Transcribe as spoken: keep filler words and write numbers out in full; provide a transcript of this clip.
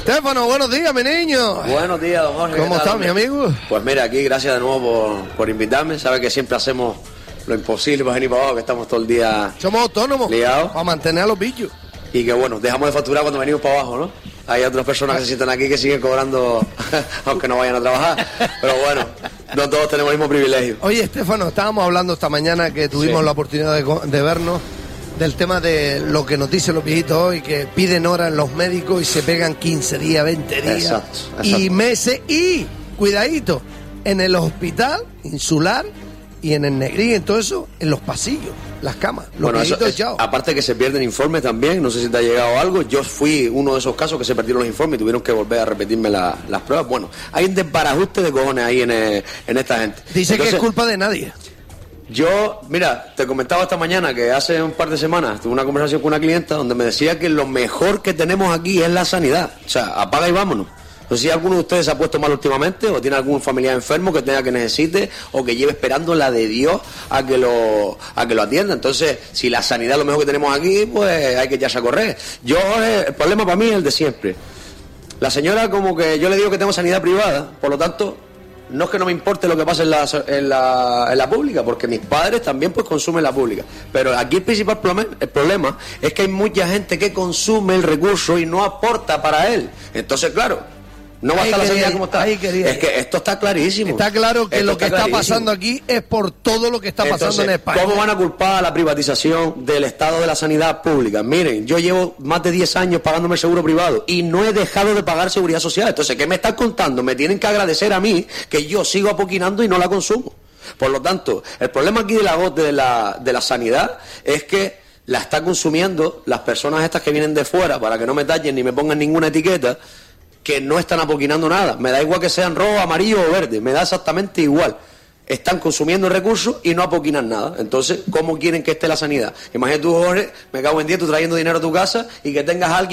Estéfano, buenos días, mi niño. Buenos días, don Jorge. ¿Cómo estás, mi amigo? Pues mira, aquí gracias de nuevo por, por invitarme. Sabes que siempre hacemos lo imposible para venir para abajo, que estamos todo el día Somos autónomos liados. para mantener a los bichos. Y que bueno, dejamos de facturar cuando venimos para abajo, ¿no? Hay otras personas que se sientan aquí que siguen cobrando aunque no vayan a trabajar. Pero bueno, no todos tenemos el mismo privilegio. Oye, Estéfano, estábamos hablando esta mañana que tuvimos Sí. la oportunidad de, de vernos del tema de lo que nos dicen los viejitos hoy, que piden horas en los médicos y se pegan quince días, veinte días Exacto, y exacto. meses. Y, cuidadito, en el hospital insular y en el Negrín, en todo eso, en los pasillos, las camas, los Bueno, eso viejitos es, echados. aparte que se pierden informes también, no sé si te ha llegado algo. Yo fui uno de esos casos que se perdieron los informes y tuvieron que volver a repetirme la- las pruebas. Bueno, hay un desbarajuste de cojones ahí en, eh, en esta gente. Dice que Entonces, es culpa de nadie. Yo, mira, te comentaba esta mañana que hace un par de semanas tuve una conversación con una clienta donde me decía que lo mejor que tenemos aquí es la sanidad. O sea, apaga y vámonos. No sé si alguno de ustedes se ha puesto mal últimamente o tiene algún familiar enfermo que tenga que necesite o que lleve esperando la de Dios a que lo a que lo atienda. Entonces, si la sanidad es lo mejor que tenemos aquí, pues hay que echarse a correr. Yo, eh, el problema para mí es el de siempre. La señora como que yo le digo que tengo sanidad privada, por lo tanto, no es que no me importe lo que pasa en la, en la, en la pública, porque mis padres también pues consumen la pública. Pero aquí el principal problema, el problema es que hay mucha gente que consume el recurso y no aporta para él. Entonces, claro, no va a Ahí estar la quería sanidad ir, como está. ahí quería Es ir. que esto está clarísimo. Está claro que Esto lo que está clarísimo. pasando aquí es por todo lo que está pasando Entonces, en España. ¿cómo van a culpar a la privatización del estado de la sanidad pública? Miren, yo llevo más de diez años pagándome el seguro privado y no he dejado de pagar seguridad social. Entonces, ¿qué me están contando? Me tienen que agradecer a mí que yo sigo apoquinando y no la consumo. Por lo tanto, el problema aquí de la, de la, de la sanidad es que la están consumiendo las personas estas que vienen de fuera para que no me tallen ni me pongan ninguna etiqueta, que no están apoquinando nada. Me da igual que sean rojo, amarillo o verde, me da exactamente igual. Están consumiendo recursos y no apoquinan nada. Entonces, ¿cómo quieren que esté la sanidad? Imagínate tú, Jorge, me cago en diez, tú trayendo dinero a tu casa y que tengas a alguien